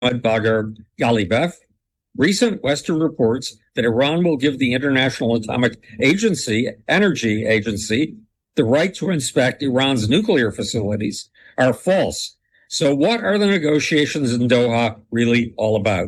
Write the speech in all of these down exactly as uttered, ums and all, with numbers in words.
Baghar Ghalibaf. Recent Western reports that Iran will give the International Atomic Agency, Energy Agency, the right to inspect Iran's nuclear facilities are false. So what are the negotiations in Doha really all about?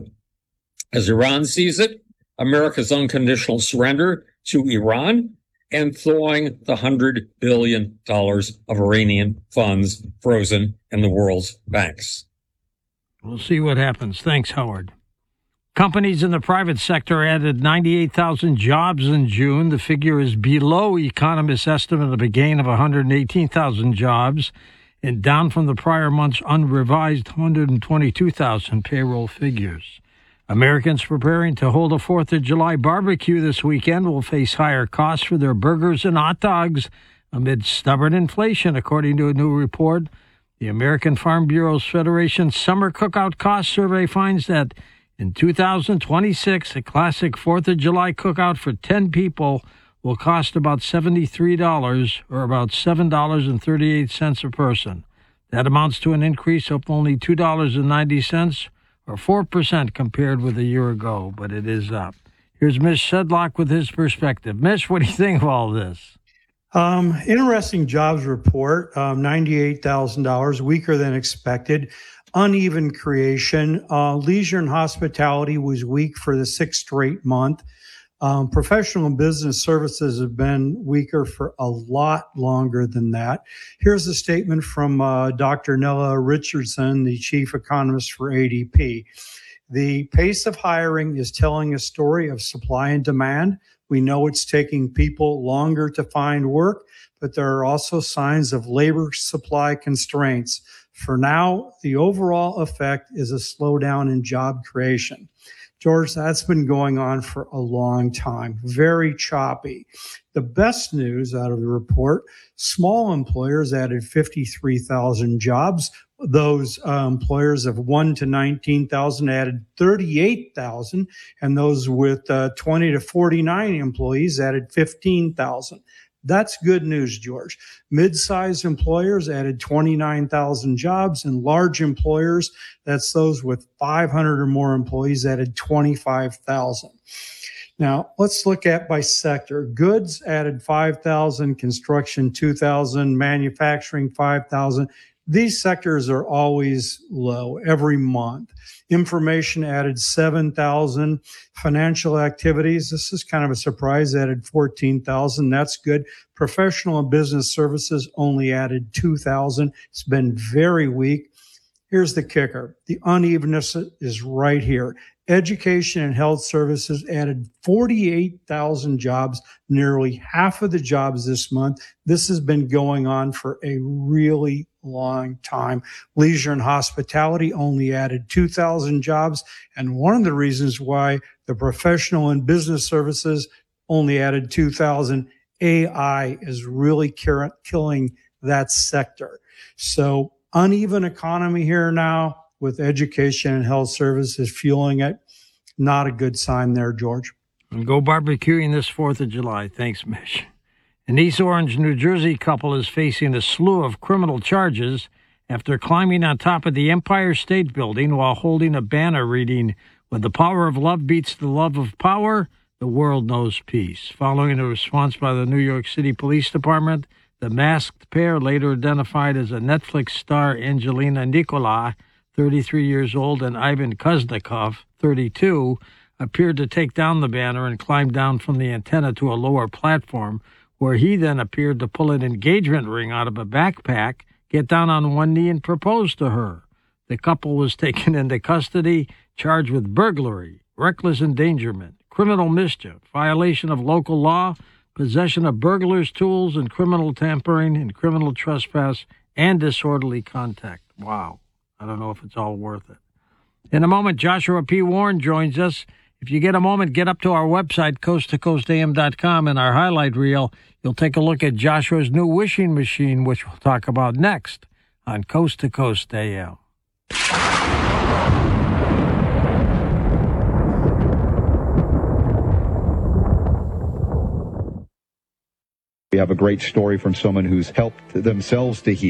As Iran sees it, America's unconditional surrender to Iran and thawing the one hundred billion dollars of Iranian funds frozen in the world's banks. We'll see what happens. Thanks, Howard. Companies in the private sector added ninety-eight thousand jobs in June. The figure is below economists' estimate of a gain of one hundred eighteen thousand jobs and down from the prior month's unrevised one hundred twenty-two thousand payroll figures. Americans preparing to hold a fourth of July barbecue this weekend will face higher costs for their burgers and hot dogs amid stubborn inflation, according to a new report. The American Farm Bureau's Federation Summer Cookout Cost Survey finds that in two thousand twenty-six, a classic fourth of July cookout for ten people will cost about seventy-three dollars, or about seven dollars and thirty-eight cents a person. That amounts to an increase of only two dollars and ninety cents, or four percent compared with a year ago, but it is up. Here's Mish Sedlock with his perspective. Mish, what do you think of all this? Um, interesting jobs report, um, ninety-eight thousand dollars, weaker than expected. Uneven creation. Uh, leisure and hospitality was weak for the sixth straight month. Um, professional and business services have been weaker for a lot longer than that. Here's a statement from uh, Doctor Nella Richardson, the chief economist for A D P. The pace of hiring is telling a story of supply and demand. We know it's taking people longer to find work, but there are also signs of labor supply constraints. For now, the overall effect is a slowdown in job creation. George, that's been going on for a long time, very choppy. The best news out of the report, small employers added fifty-three thousand jobs. Those uh, employers of one to nineteen thousand added thirty-eight thousand, and those with uh, twenty to forty-nine employees added fifteen thousand. That's good news, George. Mid-sized employers added twenty-nine thousand jobs, and large employers, that's those with five hundred or more employees, added twenty-five thousand. Now, let's look at by sector. Goods added five thousand, construction two thousand, manufacturing five thousand. These sectors are always low every month. Information added seven thousand. Financial activities, this is kind of a surprise, added fourteen thousand. That's good. Professional and business services only added two thousand. It's been very weak. Here's the kicker. The unevenness is right here. Education and health services added forty-eight thousand jobs, nearly half of the jobs this month. This has been going on for a really long time. Leisure and hospitality only added two thousand jobs. And one of the reasons why the professional and business services only added two thousand, A I is really killing that sector. So uneven economy here now with education and health services fueling it. Not a good sign there, George. And go barbecuing this fourth of July. Thanks, Mish. An East Orange, New Jersey couple is facing a slew of criminal charges after climbing on top of the Empire State Building while holding a banner reading, "When the power of love beats the love of power, the world knows peace." Following a response by the New York City Police Department, the masked pair, later identified as a Netflix star Angelina Nicola, thirty-three years old, and Ivan Kuznikov, thirty-two, appeared to take down the banner and climb down from the antenna to a lower platform, where he then appeared to pull an engagement ring out of a backpack, get down on one knee, and propose to her. The couple was taken into custody, charged with burglary, reckless endangerment, criminal mischief, violation of local law, possession of burglars' tools, and criminal tampering, and criminal trespass, and disorderly conduct. Wow. I don't know if it's all worth it. In a moment, Joshua P. Warren joins us. If you get a moment, get up to our website, coast to coast a m dot com, and our highlight reel. You'll take a look at Joshua's new wishing machine, which we'll talk about next on Coast to Coast A M. We have a great story from someone who's helped themselves to heal.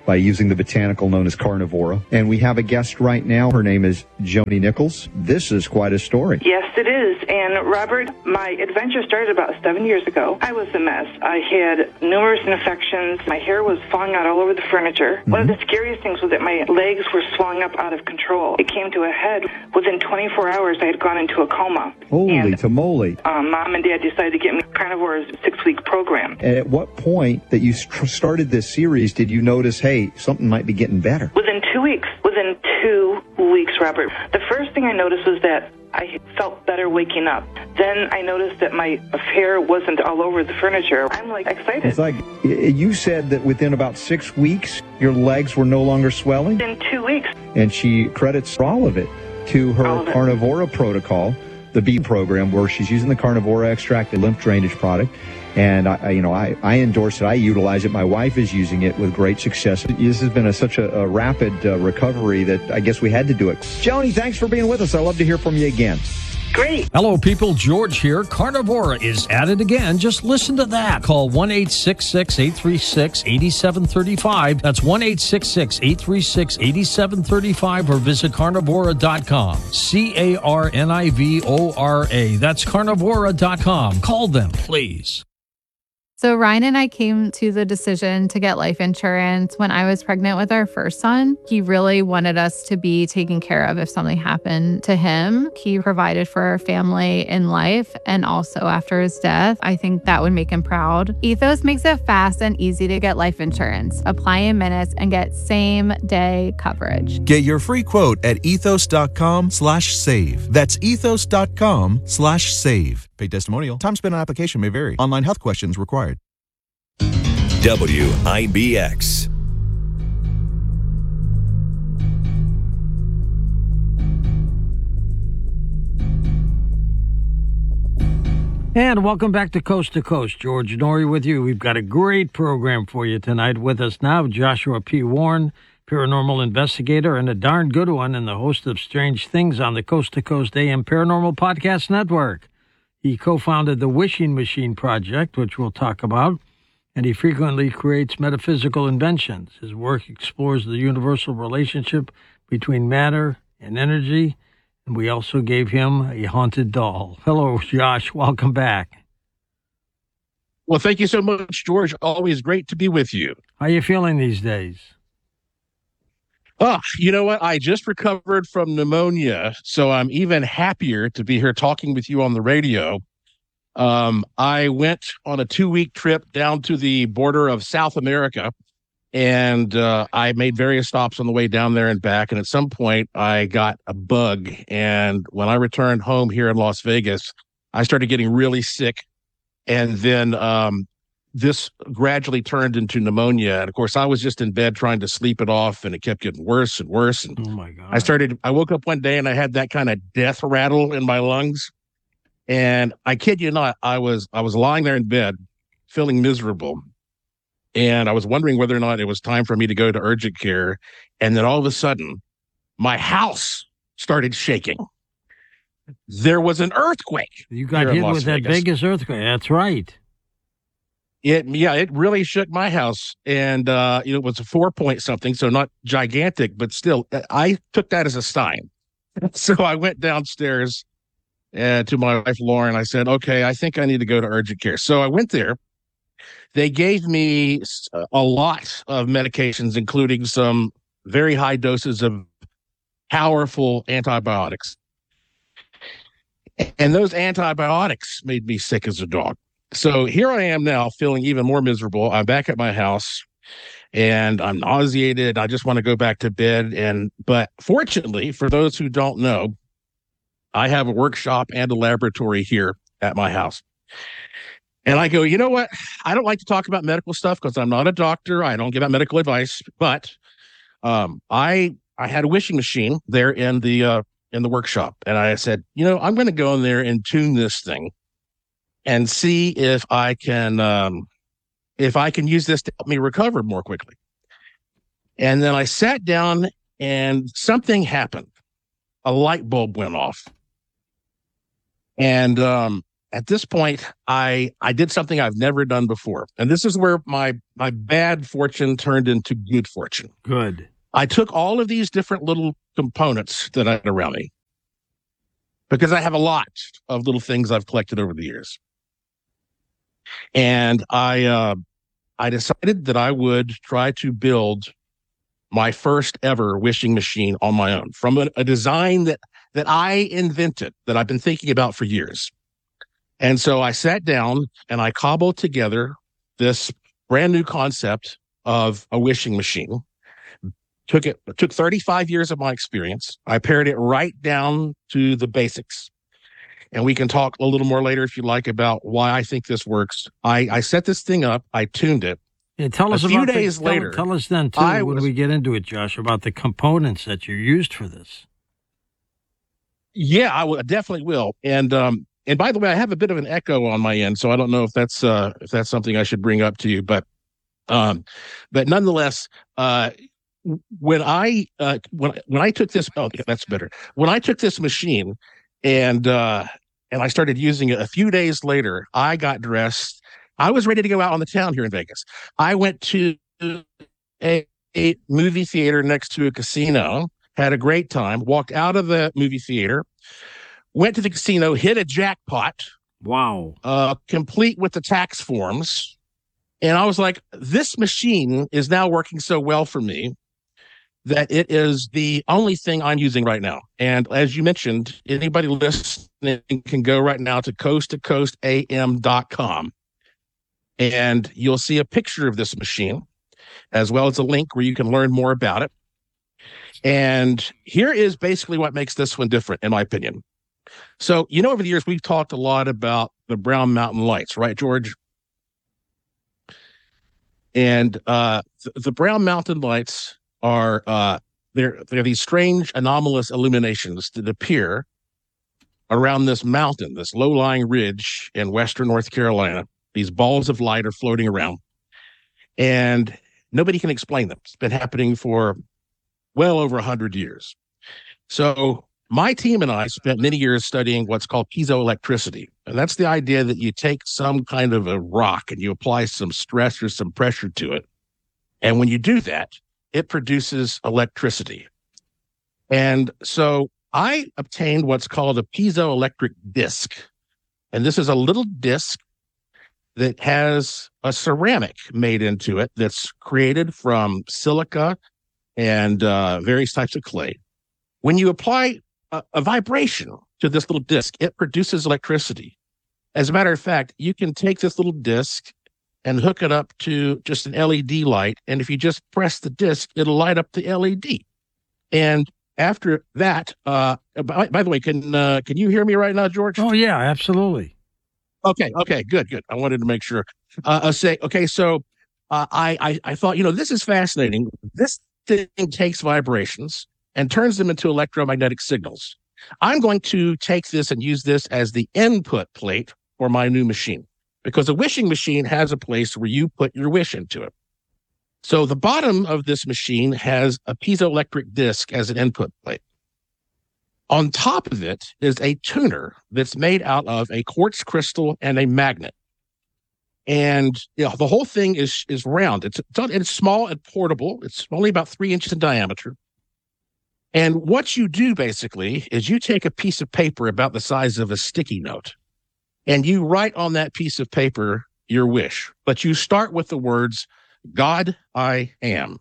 by using the botanical known as Carnivora. And we have a guest right now. Her name is Joni Nichols. This is quite a story. Yes, it is. And Robert, my adventure started about seven years ago. I was a mess. I had numerous infections. My hair was falling out all over the furniture. Mm-hmm. One of the scariest things was that my legs were swelling up out of control. It came to a head. Within twenty-four hours, I had gone into a coma. Holy and, tamale. Um, Mom and Dad decided to get me Carnivora's six-week program. And at what point that you st- started this series did you notice, hey, something might be getting better? Within two weeks. Within two weeks, Robert. The first thing I noticed was that I felt better waking up. Then I noticed that my hair wasn't all over the furniture. I'm like excited. It's like you said that within about six weeks, your legs were no longer swelling? In two weeks. And she credits all of it to her Carnivora protocol, the B program, where she's using the Carnivora extract, the lymph drainage product. And I, you know, I, I endorse it. I utilize it. My wife is using it with great success. This has been a, such a, a rapid uh, recovery that I guess we had to do it. Joni, thanks for being with us. I'd love to hear from you again. Great. Hello, people. George here. Carnivora is at it again. Just listen to that. Call one eight six six, eight three six, eight seven three five. That's one eight six six, eight three six, eight seven three five or visit carnivora dot com. C A R N I V O R A. That's carnivora dot com. Call them, please. So Ryan and I came to the decision to get life insurance when I was pregnant with our first son. He really wanted us to be taken care of if something happened to him. He provided for our family in life and also after his death. I think that would make him proud. Ethos makes it fast and easy to get life insurance. Apply in minutes and get same day coverage. Get your free quote at ethos.com slash save. That's ethos.com slash save. Paid testimonial. Time spent on application may vary. Online health questions required. W I B X. And welcome back to Coast to Coast. George Noory with you. We've got a great program for you tonight. With us now, Joshua P. Warren, paranormal investigator and a darn good one, and the host of Strange Things on the Coast to Coast A M Paranormal Podcast Network. He co-founded the Wishing Machine Project, which we'll talk about, and he frequently creates metaphysical inventions. His work explores the universal relationship between matter and energy, and we also gave him a haunted doll. Hello, Josh. Welcome back. Well, thank you so much, George. Always great to be with you. How are you feeling these days? Oh, you know what? I just recovered from pneumonia, so I'm even happier to be here talking with you on the radio. Um, I went on a two-week trip down to the border of South America, and uh, I made various stops on the way down there and back, and at some point, I got a bug, and when I returned home here in Las Vegas, I started getting really sick, and then um, this gradually turned into pneumonia. And of course, I was just in bed trying to sleep it off, and it kept getting worse and worse. And oh my God. I started, I woke up one day and I had that kind of death rattle in my lungs. And I kid you not, I was, I was lying there in bed feeling miserable. And I was wondering whether or not it was time for me to go to urgent care. And then all of a sudden, my house started shaking. There was an earthquake. You got hit with that Vegas earthquake. That's right. It, yeah, it really shook my house, and uh, you know, it was a four point something, so not gigantic, but still, I took that as a sign. So I went downstairs uh, to my wife, Lauren. I said, okay, I think I need to go to urgent care. So I went there. They gave me a lot of medications, including some very high doses of powerful antibiotics. And those antibiotics made me sick as a dog. So here I am now feeling even more miserable. I'm back at my house and I'm nauseated. I just want to go back to bed. And, but fortunately, for those who don't know, I have a workshop and a laboratory here at my house. And I go, you know what? I don't like to talk about medical stuff because I'm not a doctor. I don't give out medical advice, but um, I, I had a wishing machine there in the, uh, in the workshop. And I said, you know, I'm going to go in there and tune this thing and see if I can, um, if I can use this to help me recover more quickly. And then I sat down and something happened. A light bulb went off. And um, at this point, I I did something I've never done before, and this is where my my bad fortune turned into good fortune. Good. I took all of these different little components that I had around me, because I have a lot of little things I've collected over the years, and I uh, I decided that I would try to build my first ever wishing machine on my own from a, a design that that I invented, that I've been thinking about for years. And so I sat down and I cobbled together this brand new concept of a wishing machine. Took it, it took thirty-five years of my experience. I pared it right down to the basics. And we can talk a little more later if you like about why I think this works. I, I set this thing up. I tuned it. Yeah, tell us a few about days the, later. Tell, tell us then, too, I when was, we get into it, Josh, about the components that you used for this. Yeah, I will, definitely will. And um, and by the way, I have a bit of an echo on my end, so I don't know if that's uh, if that's something I should bring up to you. But um, but nonetheless, uh, when I uh, when when I took this, oh, yeah, that's better. When I took this machine and uh, and I started using it, a few days later, I got dressed. I was ready to go out on the town here in Vegas. I went to a, a movie theater next to a casino, had a great time, walked out of the movie theater, went to the casino, hit a jackpot. Wow. Uh, complete with the tax forms. And I was like, this machine is now working so well for me that it is the only thing I'm using right now. And as you mentioned, anybody listening can go right now to coast to coast a m dot com. And you'll see a picture of this machine, as well as a link where you can learn more about it. And here is basically what makes this one different, in my opinion. So, you know, over the years, we've talked a lot about the Brown Mountain Lights, right, George? And uh, th- the Brown Mountain Lights are uh, they're they're these strange, anomalous illuminations that appear around this mountain, this low-lying ridge in western North Carolina. These balls of light are floating around, and nobody can explain them. It's been happening for well over one hundred years. So my team and I spent many years studying what's called piezoelectricity, and that's the idea that you take some kind of a rock and you apply some stress or some pressure to it, and when you do that, it produces electricity. And so I obtained what's called a piezoelectric disc, and this is a little disc that has a ceramic made into it that's created from silica and uh, various types of clay. When you apply a, a vibration to this little disc, it produces electricity. As a matter of fact, you can take this little disc and hook it up to just an L E D light, and if you just press the disc, it'll light up the L E D. And after that, uh, by, by the way, can uh, can you hear me right now, George? Oh, yeah, absolutely. Okay. Okay. Good. Good. I wanted to make sure. Uh, I'll say. Okay. So, uh, I, I I thought, you know, this is fascinating. This thing takes vibrations and turns them into electromagnetic signals. I'm going to take this and use this as the input plate for my new machine, because a wishing machine has a place where you put your wish into it. So the bottom of this machine has a piezoelectric disc as an input plate. On top of it is a tuner that's made out of a quartz crystal and a magnet. And you know, the whole thing is is round. It's, it's small and portable. It's only about three inches in diameter. And what you do basically is you take a piece of paper about the size of a sticky note, and you write on that piece of paper your wish. But you start with the words, God, I am.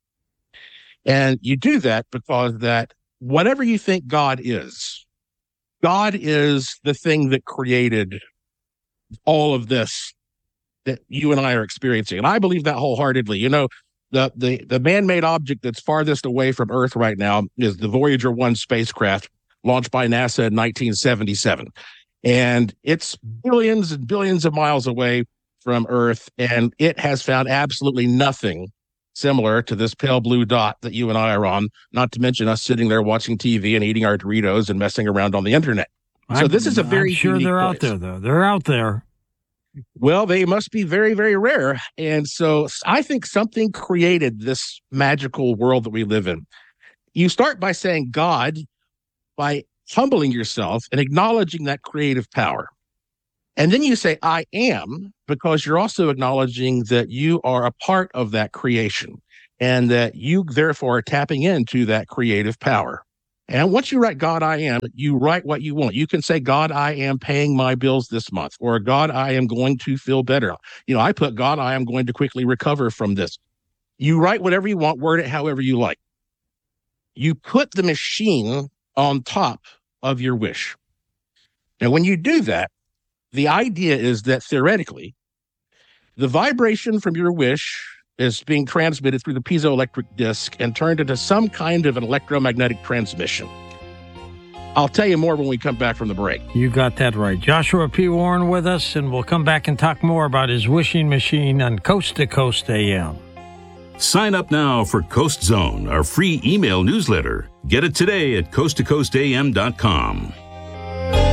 And you do that because that whatever you think God is, God is the thing that created all of this that you and I are experiencing. And I believe that wholeheartedly. You know, the the the man-made object that's farthest away from Earth right now is the Voyager one spacecraft launched by NASA in nineteen seventy-seven. And it's billions and billions of miles away from Earth, and it has found absolutely nothing similar to this pale blue dot that you and I are on, not to mention us sitting there watching T V and eating our Doritos and messing around on the internet. So I'm, this is a very I'm sure they're place. out there, though. They're out there. Well, they must be very, very rare. And so I think something created this magical world that we live in. You start by saying God, by humbling yourself and acknowledging that creative power. And then you say, I am, because you're also acknowledging that you are a part of that creation and that you therefore are tapping into that creative power. And once you write God, I am, you write what you want. You can say, God, I am paying my bills this month, or God, I am going to feel better. You know, I put, God, I am going to quickly recover from this. You write whatever you want, word it however you like. You put the machine on top of your wish. Now, when you do that, the idea is that theoretically, the vibration from your wish is being transmitted through the piezoelectric disc and turned into some kind of an electromagnetic transmission. I'll tell you more when we come back from the break. You got that right. Joshua P. Warren with us, and we'll come back and talk more about his wishing machine on Coast to Coast A M. Sign up now for Coast Zone, our free email newsletter. Get it today at coast to coast a m dot com.